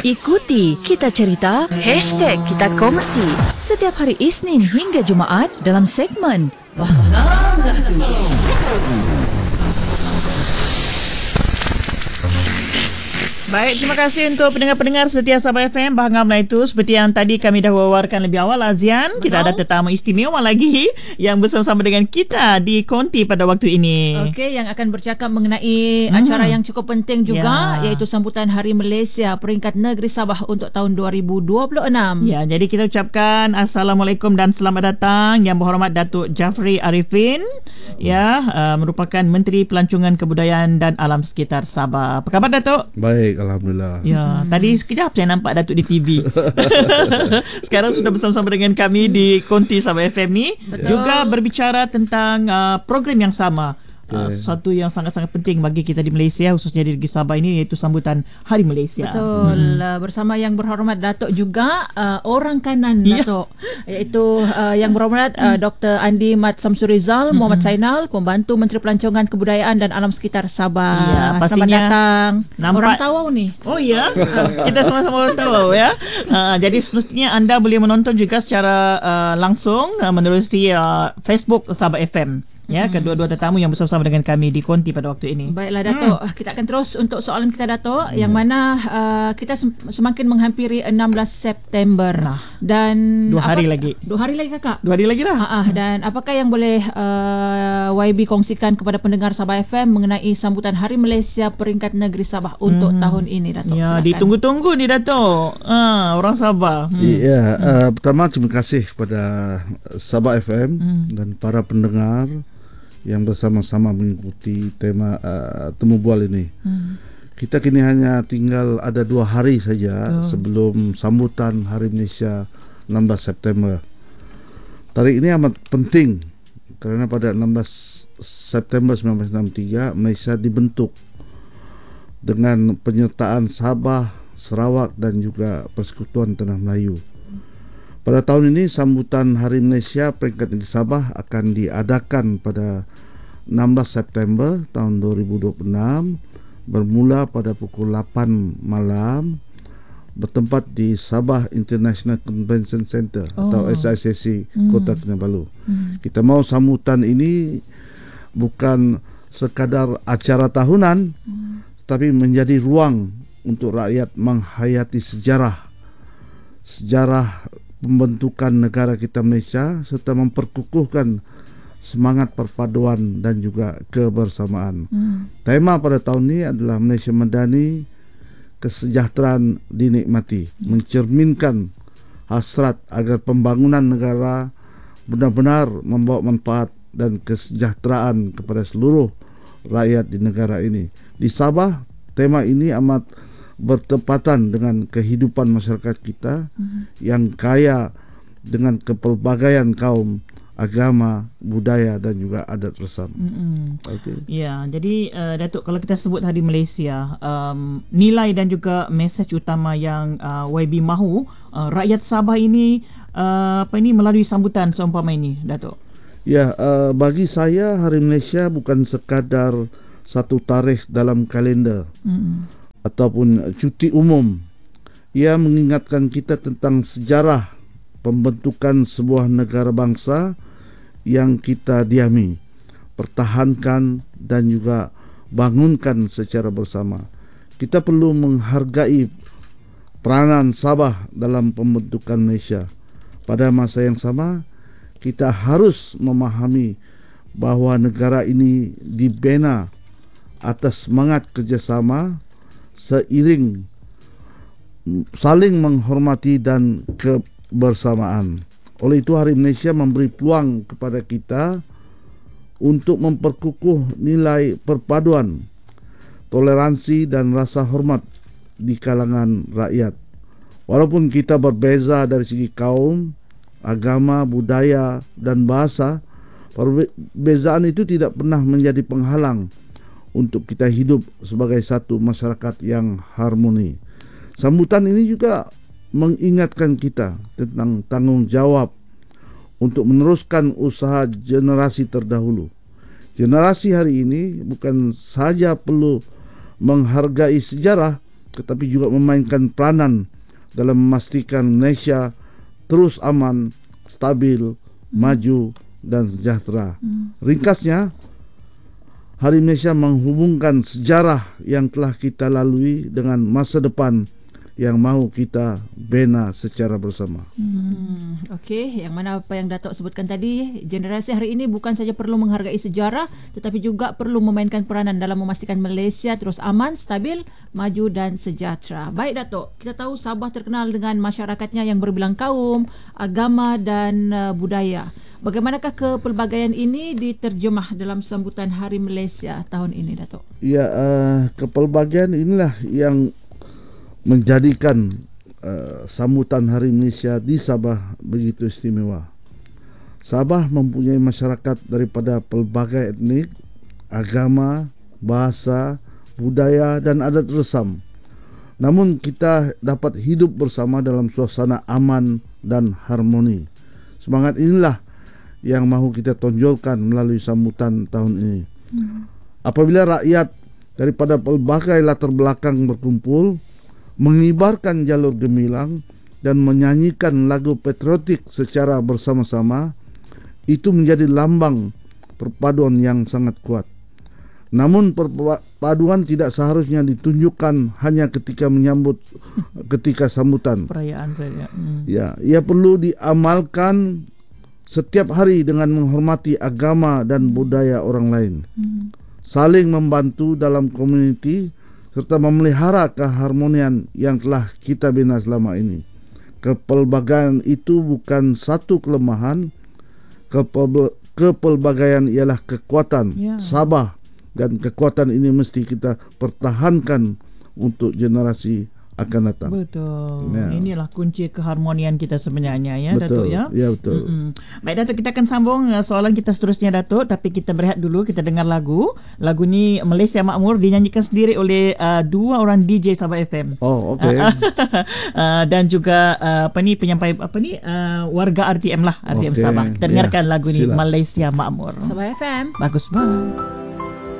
Ikuti Kita Cerita #Kita Kongsi setiap hari Isnin hingga Jumaat dalam segmen Faham Tu. Baik, terima kasih untuk pendengar-pendengar setia Sabah FM Bahangam itu. Seperti yang tadi kami dah wawarkan lebih awal, Azian, kita ada tetamu istimewa lagi yang bersama-sama dengan kita di Konti pada waktu ini. Okey, yang akan bercakap mengenai acara yang cukup penting juga, iaitu sambutan Hari Malaysia Peringkat Negeri Sabah untuk tahun 2026. Ya, jadi kita ucapkan Assalamualaikum dan selamat datang Yang Berhormat Datuk Jafri Arifin, merupakan Menteri Pelancongan Kebudayaan dan Alam Sekitar Sabah. Apa khabar, Datuk? Baik, alhamdulillah. Ya, tadi sekejap saya nampak Datuk di TV. Sekarang sudah bersama-sama dengan kami di Konti Sabah FM ni. Betul. Juga berbicara tentang program yang sama. Sesuatu yang sangat-sangat penting bagi kita di Malaysia, khususnya di Negeri Sabah ini, iaitu sambutan Hari Malaysia. Betul. Bersama Yang Berhormat Datuk juga orang kanan Datuk, iaitu Yang Berhormat Dr. Andi Mat Samsurizal Muhammad Sainal, Pembantu Menteri Pelancongan Kebudayaan dan Alam Sekitar Sabah. Selamat datang. Orang Tawau ni. Oh ya, kita sama-sama orang Tawau ya. Jadi semestinya anda boleh menonton juga secara langsung menerusi Facebook Sabah FM. Ya, kedua-dua tetamu yang bersama-sama dengan kami di Konti pada waktu ini. Baiklah, Datuk. Kita akan terus untuk soalan kita, Datuk, yang mana kita semakin menghampiri 16 September. Dan 2 hari lagi. 2 hari lagi, Kakak? 2 hari lagi lah. Dan apakah yang boleh YB kongsikan kepada pendengar Sabah FM mengenai sambutan Hari Malaysia Peringkat Negeri Sabah untuk tahun ini, Datuk? Ya, silakan. Ditunggu-tunggu ni, Datuk. Orang Sabah. Pertama terima kasih kepada Sabah FM dan para pendengar yang bersama-sama mengikuti tema temu bual ini. Kita kini hanya tinggal ada 2 hari saja sebelum sambutan Hari Malaysia 16 September. Tarikh ini amat penting kerana pada 16 September 1963 Malaysia dibentuk dengan penyertaan Sabah, Sarawak dan juga Persekutuan Tanah Melayu. Pada tahun ini sambutan Hari Malaysia Peringkat Negeri Sabah akan diadakan pada 16 September tahun 2026 bermula pada pukul 8 malam bertempat di Sabah International Convention Center atau SICC Kota Kinabalu. Kita mau sambutan ini bukan sekadar acara tahunan, tapi menjadi ruang untuk rakyat menghayati sejarah pembentukan negara kita Malaysia serta memperkukuhkan semangat perpaduan dan juga kebersamaan. Tema pada tahun ini adalah Malaysia Madani, kesejahteraan dinikmati, mencerminkan hasrat agar pembangunan negara benar-benar membawa manfaat dan kesejahteraan kepada seluruh rakyat di negara ini. Di Sabah, tema ini amat bertepatan dengan kehidupan masyarakat kita yang kaya dengan kepelbagaian kaum, agama, budaya dan juga adat resam. Ya, jadi Datuk, kalau kita sebut Hari Malaysia, nilai dan juga mesej utama yang YB mahu rakyat Sabah ini melalui sambutan seumpama ini, Datuk. Ya, bagi saya Hari Malaysia bukan sekadar satu tarikh dalam kalender ataupun cuti umum. Ia mengingatkan kita tentang sejarah pembentukan sebuah negara bangsa yang kita diami, pertahankan dan juga bangunkan secara bersama. Kita perlu menghargai peranan Sabah dalam pembentukan Malaysia. Pada masa yang sama, kita harus memahami bahawa negara ini dibina atas semangat kerjasama seiring saling menghormati dan kebersamaan. Oleh itu Hari Malaysia memberi peluang kepada kita untuk memperkukuh nilai perpaduan, toleransi dan rasa hormat di kalangan rakyat. Walaupun kita berbeza dari segi kaum, agama, budaya dan bahasa, perbezaan itu tidak pernah menjadi penghalang untuk kita hidup sebagai satu masyarakat yang harmoni. Sambutan ini juga mengingatkan kita tentang tanggungjawab untuk meneruskan usaha generasi terdahulu. Generasi hari ini bukan saja perlu menghargai sejarah, tetapi juga memainkan peranan dalam memastikan Malaysia terus aman, stabil, maju dan sejahtera. Ringkasnya, Hari Malaysia menghubungkan sejarah yang telah kita lalui dengan masa depan yang mahu kita bina secara bersama. Okey, yang mana apa yang Datuk sebutkan tadi, generasi hari ini bukan saja perlu menghargai sejarah tetapi juga perlu memainkan peranan dalam memastikan Malaysia terus aman, stabil, maju dan sejahtera. Baik Datuk, kita tahu Sabah terkenal dengan masyarakatnya yang berbilang kaum, agama dan budaya. Bagaimanakah kepelbagaian ini diterjemah dalam sambutan Hari Malaysia tahun ini, Datuk? Ya, kepelbagaian inilah yang menjadikan sambutan Hari Malaysia di Sabah begitu istimewa. Sabah mempunyai masyarakat daripada pelbagai etnik, agama, bahasa, budaya dan adat resam. Namun kita dapat hidup bersama dalam suasana aman dan harmoni. Semangat inilah yang mahu kita tonjolkan melalui sambutan tahun ini. Apabila rakyat daripada pelbagai latar belakang berkumpul, mengibarkan jalur gemilang dan menyanyikan lagu patriotik secara bersama-sama, itu menjadi lambang perpaduan yang sangat kuat. Namun perpaduan tidak seharusnya ditunjukkan hanya ketika menyambut ketika sambutan. Perayaan saja. Ya, ia perlu diamalkan setiap hari dengan menghormati agama dan budaya orang lain. Saling membantu dalam komuniti serta memelihara keharmonian yang telah kita bina selama ini. Kepelbagaian itu bukan satu kelemahan. Kepelbagaian ialah kekuatan. Sabah, dan kekuatan ini mesti kita pertahankan untuk generasi akan datang. Betul. Ya. Inilah kunci keharmonian kita sebenarnya, ya, betul. Datuk, ya. Ya, betul. Baik Datuk, kita akan sambung soalan kita seterusnya, Datuk, tapi kita berehat dulu, kita dengar lagu. Lagu ni Malaysia Makmur dinyanyikan sendiri oleh dua orang DJ Sabah FM. Oh, okey. Dan juga penyampai warga RTM lah, RTM Sabah. Kita dengarkan lagu ni, Malaysia Makmur. Sabah FM. Bagus banget.